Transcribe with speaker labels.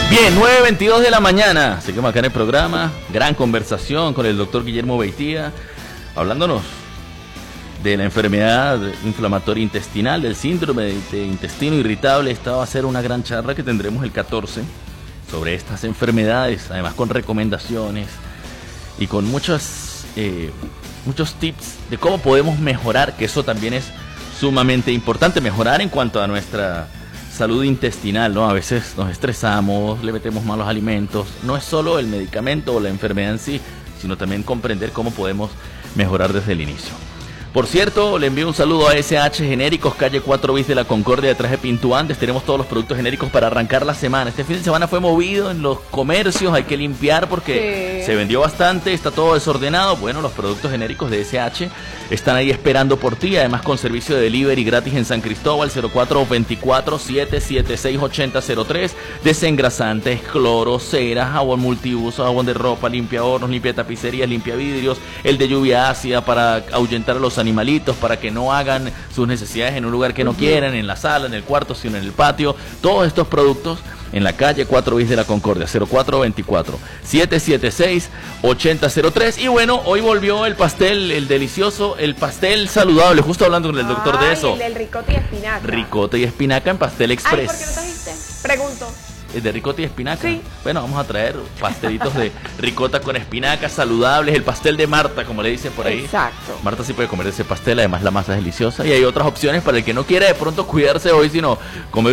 Speaker 1: Bien, 9:22 de la mañana. Seguimos acá en el programa. Gran conversación con el doctor Guillermo Beitía, hablándonos de la enfermedad inflamatoria intestinal, del síndrome de intestino irritable. Esta va a ser una gran charla que tendremos el 14 sobre estas enfermedades, además con recomendaciones y con muchos tips de cómo podemos mejorar, que eso también es sumamente importante, mejorar en cuanto a nuestra salud intestinal, ¿no? A veces nos estresamos, le metemos malos alimentos. No es solo el medicamento o la enfermedad en sí, sino también comprender cómo podemos mejorar desde el inicio. Por cierto, le envío un saludo a SH Genéricos, calle 4 bis de la Concordia, detrás de Pinto Andes. Tenemos todos los productos genéricos para arrancar la semana. Este fin de semana fue movido en los comercios, hay que limpiar porque se vendió bastante, está todo desordenado. Bueno, los productos genéricos de SH están ahí esperando por ti, además con servicio de delivery gratis en San Cristóbal, 0424-776-8003. Desengrasantes, cloro, ceras, jabón multiuso, jabón de ropa, limpia hornos, limpia tapicerías, limpia vidrios, el de lluvia ácida para ahuyentar a los animalitos, para que no hagan sus necesidades en un lugar que no quieran, en la sala, en el cuarto, sino en el patio. Todos estos productos en la calle 4 bis de la Concordia, 0424-776-8003. Y bueno, hoy volvió el pastel, el delicioso, el pastel saludable, justo hablando con el doctor de eso.
Speaker 2: El del ricota y espinaca.
Speaker 1: Ricota y espinaca en Pastel Express.
Speaker 2: Ay, ¿por qué no trajiste? Pregunto.
Speaker 1: ¿El de ricota y espinaca?
Speaker 2: Sí.
Speaker 1: Bueno, vamos a traer pastelitos de ricota con espinacas saludables, el pastel de Marta, como le dicen por ahí.
Speaker 2: Exacto.
Speaker 1: Marta sí puede comer ese pastel, además la masa es deliciosa. Y hay otras opciones para el que no quiera de pronto cuidarse hoy, sino comer